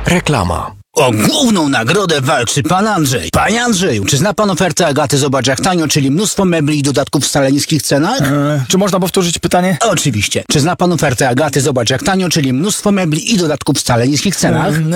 Reklama. O główną nagrodę walczy pan Andrzej. Panie Andrzeju, czy zna pan ofertę Agaty Zobacz jak tanio, czyli mnóstwo mebli i dodatków w wcale niskich cenach? Czy można powtórzyć pytanie? Oczywiście. Czy zna pan ofertę Agaty Zobacz jak tanio, czyli mnóstwo mebli i dodatków w wcale niskich cenach?